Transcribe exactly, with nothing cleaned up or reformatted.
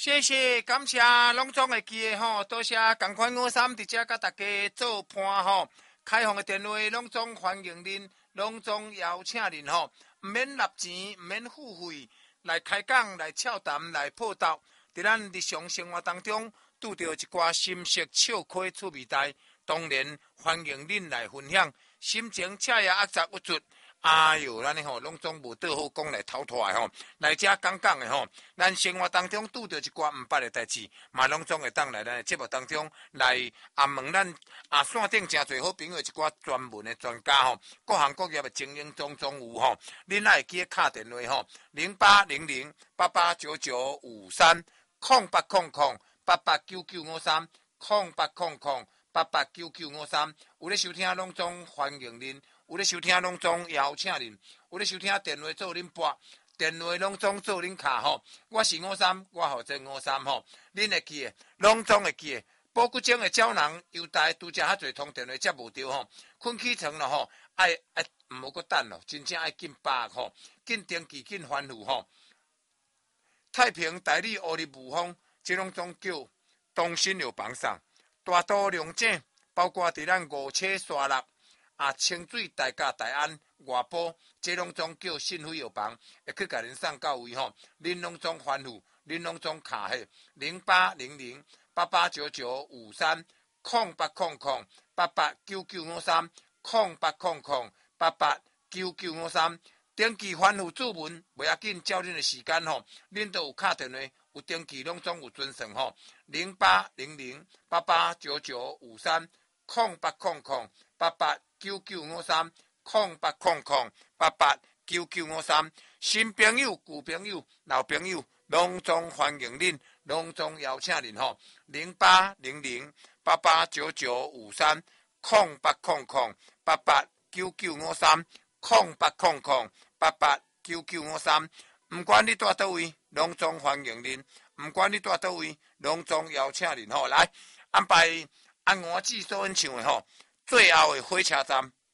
谢谢，感谢隆重的机会吼，多谢同款五三伫遮甲大家做伴吼。开放的电话，隆重欢迎恁，隆重邀请恁吼，唔免纳钱，唔免付费，来开讲，来俏谈，来报道。伫咱日常生活当中，拄到一寡心色笑亏趣味代，当然欢迎恁来分享。心情恰也压杂不足。哎哟，咱吼拢总无倒好讲来逃脱的吼，来遮讲讲的吼，咱生活当中拄到一寡毋捌的代志，嘛拢总会当来咱的节目当中来啊问咱啊线顶诚侪好朋友一寡专门的专家吼，各行各业的精英种种有吼，恁也会记得敲电话吼，零八零零八八九九五三空八空空八八九九五三空八空空八八九九五三，有咧收听拢总欢迎恁。有咧收听拢总邀请恁，有咧收听电话做恁拨，电话拢总做恁卡吼。我是五三，我号做五三吼。恁会记诶，拢总会记诶。保骨精诶胶囊优待拄则较侪通电话接无着吼，困起床咯吼，爱爱毋好搁等咯，真正爱紧把吼，紧登记紧欢呼吼。太平代理乌日无风，即拢总叫东新药房上，大都良井，包括伫咱五车沙lap啊，清水大甲大安外埔，这拢总叫信辉药房，会去甲恁送到位吼。恁拢总欢呼，恁拢总卡迄零八零零八八九九五三空八空空八八九九五三空八空空八八九九五三。登记欢呼注文袂要紧，照恁的时间吼，恁都有敲电话，有登记拢总有遵守吼。零八零零八八九九五三空八空空八八九九五三空八空空八八九九五三，新朋友、旧朋友、老朋友，拢总欢迎恁，拢总邀请恁吼。零八零零八八九九五三空八空空八八九九五三空八空空八八九九五三，唔管你住倒位，拢总欢迎恁；唔管你住倒位，拢总邀请恁吼。来安排按我记所演唱的吼。最后的火车站，